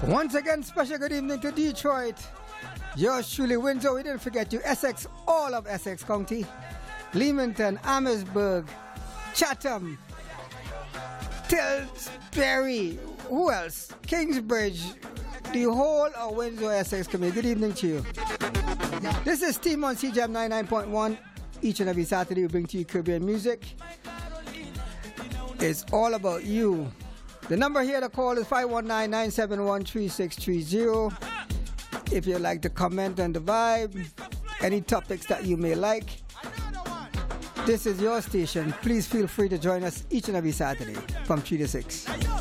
Once again, special good evening to Detroit. Yours truly, Windsor. We didn't forget you. Essex, all of Essex County. Leamington, Amherstburg, Chatham, Tillsbury. Who else? Kingsbridge. The whole of Windsor, Essex community. Good evening to you. This is Team on CJAM 99.1. Each and every Saturday we bring to you Caribbean music. It's all about you. The number here to call is 519-971-3630. If you'd like to comment on the vibe, any topics that you may like, this is your station. Please feel free to join us each and every Saturday from 3 to 6.